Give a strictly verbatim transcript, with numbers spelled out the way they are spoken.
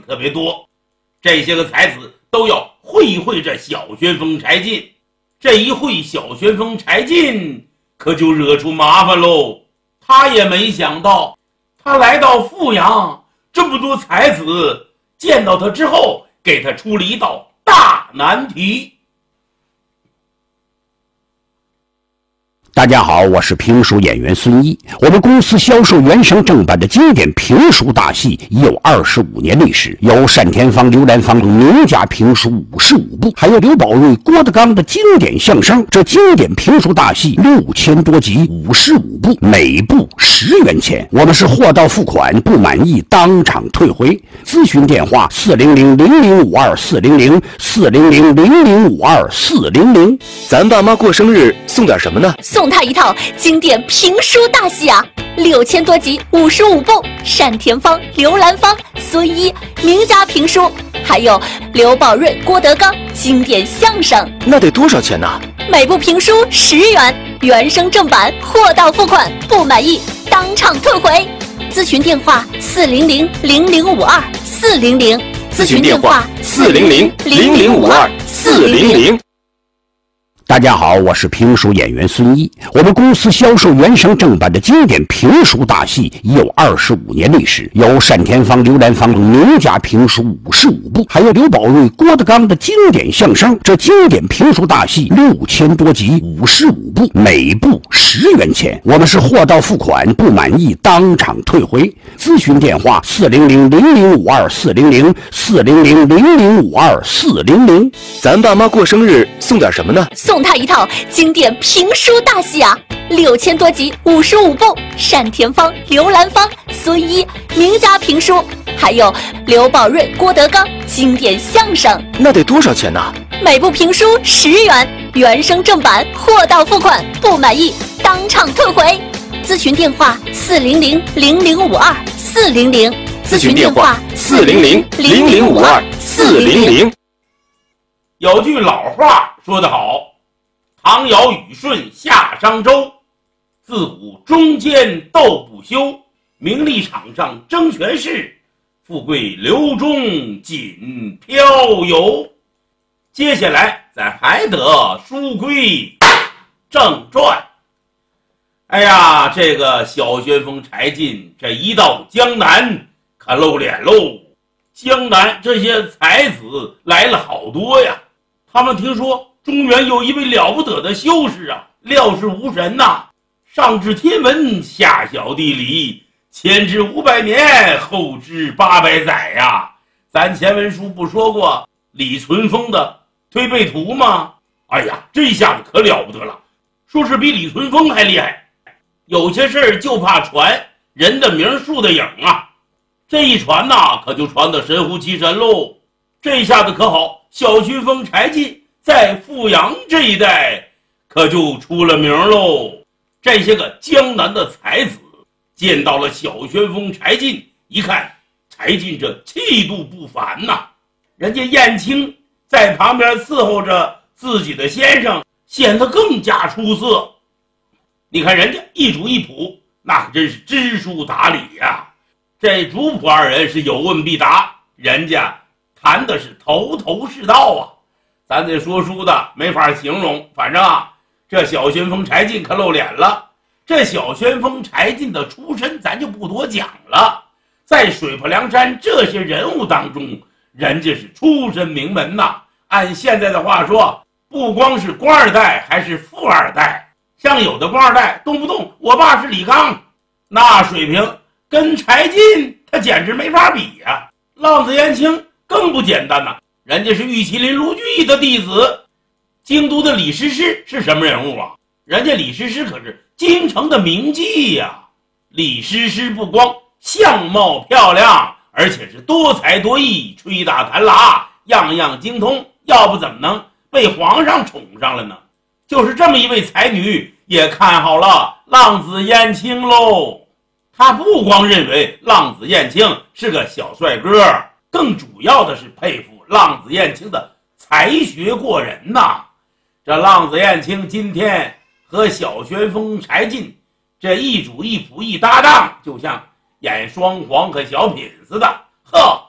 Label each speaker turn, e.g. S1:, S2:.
S1: 特别多，这些个才子都要会会这小旋风柴进。这一会小旋风柴进，可就惹出麻烦喽。他也没想到，他来到富阳，这么多才子见到他之后，给他出了一道大难题。
S2: 大家好，我是评书演员孙一。我们公司销售原声正版的经典评书大戏已有二十五年历史，有单田芳、刘兰芳名家评书五十五部，还有刘宝瑞、郭德纲的经典相声。这经典评书大戏六千多集，五十五部，每部十元钱。我们是货到付款，不满意当场退回。咨询电话：四零零零零五二四零零四零零零零五二四零零。
S3: 咱爸妈过生日送点什么呢？
S4: 送他一套经典评书大戏啊，六千多集，五十五部，单田芳、刘兰芳、孙一名家评书，还有刘宝瑞、郭德纲经典相声。
S3: 那得多少钱呢？
S4: 每部评书十元，原声正版，货到付款，不满意当场退回。咨询电话：四零零零零五二四零零。
S3: 咨询电话：四零零零零五二四零零。
S2: 大家好，我是评书演员孙一。我们公司销售原声正版的经典评书大戏已有二十五年历史，有单田芳、刘兰芳名家评书五十五部，还有刘宝瑞、郭德纲的经典相声。这经典评书大戏六千多集，五十五部，每部十元钱。我们是货到付款，不满意当场退回。咨询电话：四零零零零五二四零零四零零零零五二四零零。
S3: 咱爸妈过生日送点什么呢？
S4: 送他一套经典评书大戏啊，六千多集，五十五部，单田芳、刘兰芳、孙一名家评书，还有刘宝瑞、郭德纲经典相声。
S3: 那得多少钱呢？
S4: 每部评书十元，原声正版，货到付款，不满意当场退回。咨询电话：四零零零零五二四零零。
S3: 咨询电话：四零零零零五二四零零。
S1: 有句老话说得好，唐尧虞舜夏商周，自古中间斗不休，名利场上争权势，富贵流中仅飘游。接下来咱还得书归正传。哎呀，这个小旋风柴进这一到江南可露脸喽。江南这些才子来了好多呀，他们听说中原有一位了不得的修士啊，料事无神呐、啊，上知天文，下晓地理，前知五百年，后知八百载呀、啊。咱前文书不说过李淳风的推背图吗？哎呀，这下子可了不得了，说是比李淳风还厉害。有些事儿就怕传人的名树的影啊，这一传呐，可就传得神乎其神喽。这下子可好，小旋风柴进在富阳这一带可就出了名喽。这些个江南的才子见到了小旋风柴进，一看柴进这气度不凡呐、啊，人家燕青在旁边伺候着自己的先生，显得更加出色。你看人家一主一仆，那真是知书达理呀、啊。这主仆二人是有问必答，人家谈的是头头是道啊。咱这说书的没法形容，反正啊，这小旋风柴进可露脸了。这小旋风柴进的出身咱就不多讲了，在水泊梁山这些人物当中，人家是出身名门呐。按现在的话说，不光是官二代，还是富二代。像有的官二代动不动我爸是李刚，那水平跟柴进他简直没法比呀、啊。浪子燕青更不简单呐、啊，人家是玉麒麟卢俊义的弟子。京都的李师师是什么人物啊？人家李师师可是京城的名妓呀、啊。李师师不光相貌漂亮，而且是多才多艺，吹打弹拉样样精通，要不怎么能被皇上宠上了呢？就是这么一位才女也看好了浪子燕青喽。他不光认为浪子燕青是个小帅哥，更主要的是佩服浪子燕青的才学过人呐。这浪子燕青今天和小旋风柴进这一主一仆一搭档，就像演双簧和小品似的，呵，